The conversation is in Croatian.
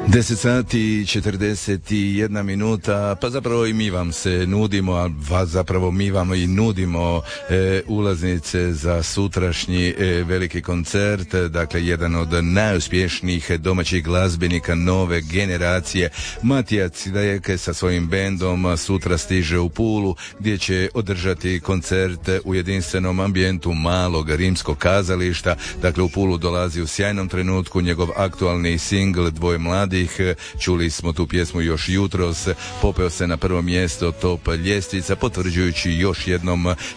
10 sati i 41 minuta, pa zapravo i mi vam se nudimo, a zapravo mi vam i nudimo ulaznice za sutrašnji veliki koncert, dakle jedan od najuspješnijih domaćih glazbenika nove generacije, Matija Cidejek sa svojim bendom sutra stiže u Pulu gdje će održati koncert u jedinstvenom ambijentu malog rimskog kazališta. Dakle u Pulu dolazi u sjajnom trenutku njegov aktualni singl Dvoje mladih. Čuli smo tu pjesmu još jutros, popeo se na prvo mjesto top ljestvica, potvrđujući još jednom